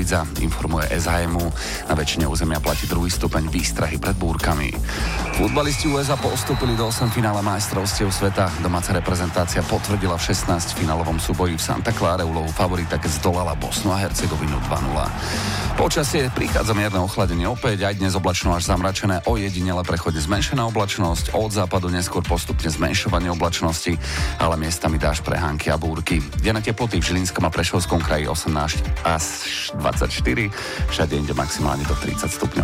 Mitrovica, informuje SHMU. Na väčšine územia platí druhý stupeň výstrahy pred búrkami. Futbalisti USA postúpili do 8 finále majstrovstiev sveta. Domáca reprezentácia potvrdila v 16-finálovom súboji v Santa Cláre úlohu favorita, keď zdolala Bosnu a Hercegovinu 2-0. Počasie prichádza mierne ochladenie opäť, aj dnes oblačno až zamračené, ojedinele prechodne zmenšená oblačnosť, od západu neskôr postupne zmenšovanie oblačnosti, ale miestami dážď, prehánky a búrky. Denné teploty v Žilinskom a Prešovskom kraji 18 až 24, všade inde maximálne do 30 stupňov.